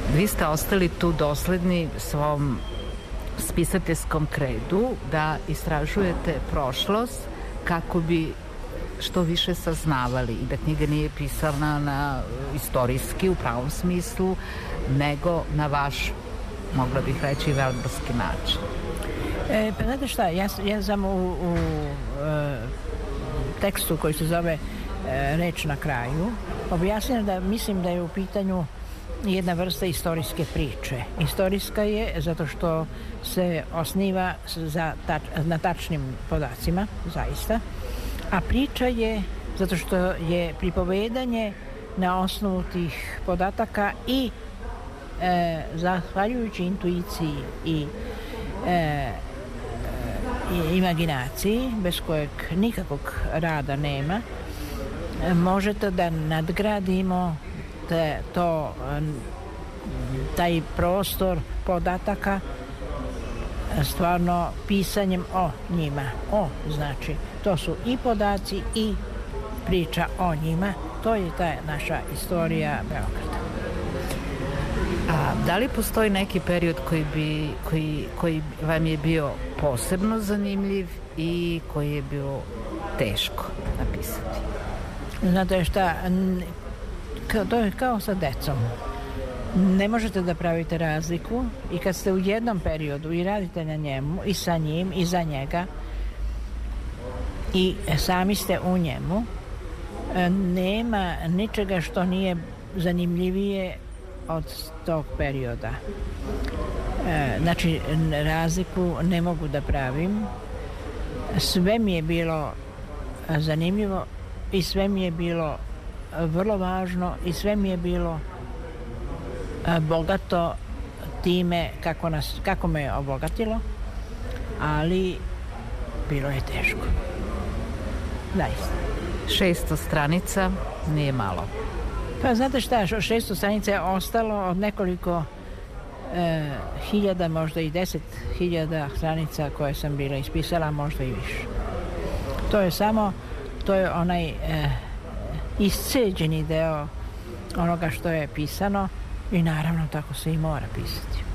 Vi ste ostali tu dosledni svom spisateljskom kredu da istražujete prošlost kako bi što više saznavali i da knjiga nije pisana na istorijski u pravom smislu, nego na vaš, mogla bih reći, velborski način. Pa znate šta, ja sam u tekstu koji se zove Reč na kraju objasnila da mislim da je u pitanju jedna vrsta istorijske priče. Istorijska je zato što se osniva na tačnim podacima, zaista, a priča je zato što je pripovedanje na osnovu tih podataka i zahvaljujući intuiciji i imaginaciji, bez kojeg nikakvog rada nema, možete da nadgradimo taj prostor podataka stvarno pisanjem o njima. Znači, to su i podaci i priča o njima. To je ta naša istorija Beograda. A da li postoji neki period koji vam je bio posebno zanimljiv i koji je bio teško napisati? Znate šta, to je kao sa decom. Ne možete da pravite razliku i kad ste u jednom periodu i radite na njemu i sa njim i za njega i sami ste u njemu, nema ničega što nije zanimljivije od tog perioda. Znači, razliku ne mogu da pravim. Sve mi je bilo zanimljivo i sve mi je bilo vrlo važno i sve mi je bilo bogato time kako me je obogatilo, ali bilo je teško. Zaista. 600 stranica nije malo. Pa znate šta, 600 stranica je ostalo od nekoliko hiljada, možda i 10.000 stranica koje sam bila ispisala, možda i više. To je onaj isceđeni deo onoga što je pisano i naravno tako se i mora pisati.